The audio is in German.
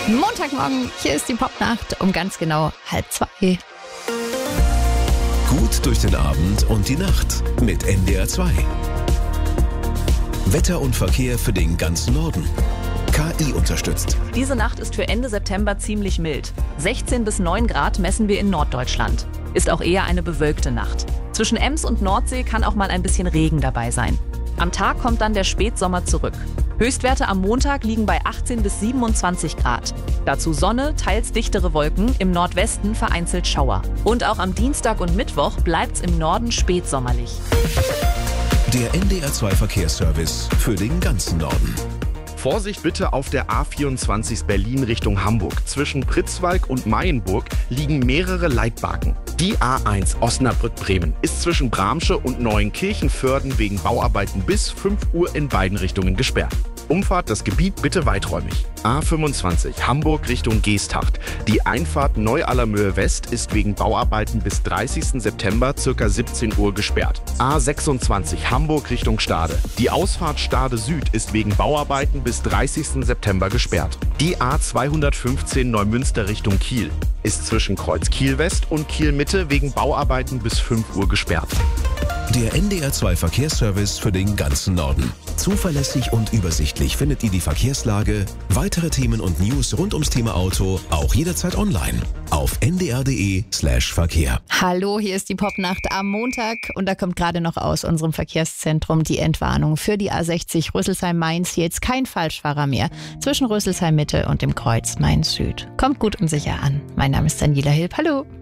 Montagmorgen, hier ist die Popnacht um ganz genau 1:30. Gut durch den Abend und die Nacht mit NDR 2. Wetter und Verkehr für den ganzen Norden. KI unterstützt. Diese Nacht ist für Ende September ziemlich mild. 16 bis 9 Grad messen wir in Norddeutschland. Ist auch eher eine bewölkte Nacht. Zwischen Ems und Nordsee kann auch mal ein bisschen Regen dabei sein. Am Tag kommt dann der Spätsommer zurück. Höchstwerte am Montag liegen bei 18 bis 27 Grad. Dazu Sonne, teils dichtere Wolken, im Nordwesten vereinzelt Schauer. Und auch am Dienstag und Mittwoch bleibt's im Norden spätsommerlich. Der NDR 2 Verkehrsservice für den ganzen Norden. Vorsicht bitte auf der A24 Berlin Richtung Hamburg. Zwischen Pritzwalk und Mayenburg liegen mehrere Leitbaken. Die A1 Osnabrück-Bremen ist zwischen Bramsche und Neuenkirchen-Vörden wegen Bauarbeiten bis 5 Uhr in beiden Richtungen gesperrt. Umfahrt das Gebiet bitte weiträumig. A25 Hamburg Richtung Geesthacht. Die Einfahrt Neu-Allermöhe West ist wegen Bauarbeiten bis 30. September ca. 17 Uhr gesperrt. A26 Hamburg Richtung Stade. Die Ausfahrt Stade Süd ist wegen Bauarbeiten bis 30. September gesperrt. Die A215 Neumünster Richtung Kiel ist zwischen Kreuz Kiel West und Kiel Mitte wegen Bauarbeiten bis 5 Uhr gesperrt. Der NDR 2 Verkehrsservice für den ganzen Norden. Zuverlässig und übersichtlich findet ihr die Verkehrslage, weitere Themen und News rund ums Thema Auto auch jederzeit online auf ndr.de/Verkehr. Hallo, hier ist die Popnacht am Montag und da kommt gerade noch aus unserem Verkehrszentrum die Entwarnung für die A60 Rüsselsheim-Mainz. Jetzt kein Falschfahrer mehr zwischen Rüsselsheim Mitte und dem Kreuz Mainz Süd. Kommt gut und sicher an. Mein Name ist Daniela Hilb. Hallo.